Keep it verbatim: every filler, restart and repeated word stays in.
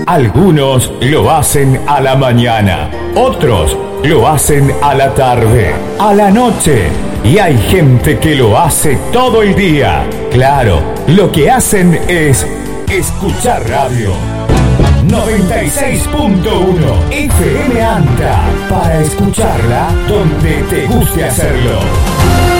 Algunos lo hacen a la mañana, otros lo hacen a la tarde, a la noche. Y hay gente que lo hace todo el día. Claro, lo que hacen es escuchar radio. noventa y seis punto uno F M ANTA, para escucharla donde te guste hacerlo.